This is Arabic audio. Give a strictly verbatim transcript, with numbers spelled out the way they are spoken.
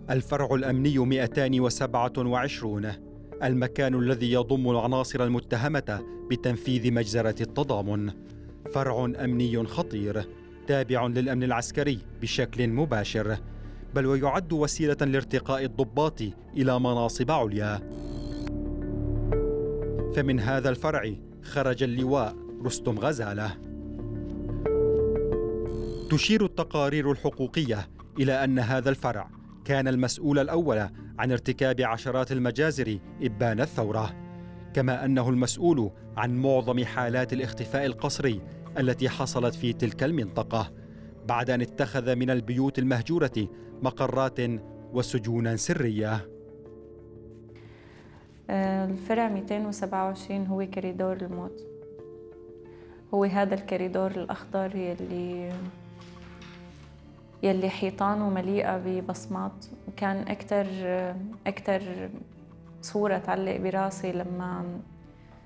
الفرع الأمني مئتين وسبعة وعشرين، المكان الذي يضم العناصر المتهمة بتنفيذ مجزرة التضامن. فرع أمني خطير تابع للأمن العسكري بشكل مباشر، بل ويعد وسيلة لارتقاء الضباط إلى مناصب عليا. فمن هذا الفرع خرج اللواء رستم غزالة. تشير التقارير الحقوقية إلى أن هذا الفرع كان المسؤول الأول عن ارتكاب عشرات المجازر إبان الثورة، كما أنه المسؤول عن معظم حالات الاختفاء القسري التي حصلت في تلك المنطقة، بعد أن اتخذ من البيوت المهجورة مقرات وسجونا سرية. الفرع مئتين وسبعة وعشرين هو كريدور الموت، هو هذا الكريدور الأخضر يلي يلي حيطانه مليئة ببصمات. كان أكتر أكتر صورة تعلق براسي لما